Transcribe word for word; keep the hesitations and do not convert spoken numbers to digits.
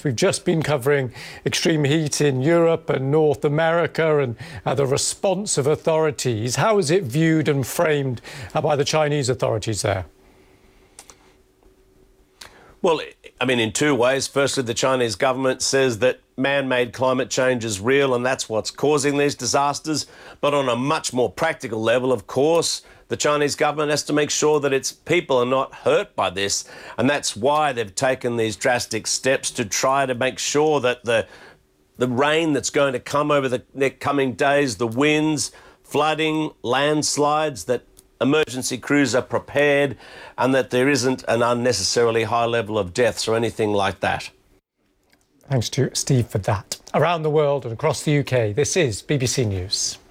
times. We've just been covering extreme heat in Europe and North America and uh, the response of authorities. How is it viewed and framed uh, by the Chinese authorities there? Well, I mean, in two ways. Firstly, the Chinese government says that man-made climate change is real and that's what's causing these disasters. But on a much more practical level, of course, the Chinese government has to make sure that its people are not hurt by this. And that's why they've taken these drastic steps to try to make sure that the, the rain that's going to come over the next coming days, the winds, flooding, landslides, that emergency crews are prepared and that there isn't an unnecessarily high level of deaths or anything like that. Thanks to Steve for that. Around the world and across the U K, this is B B C News.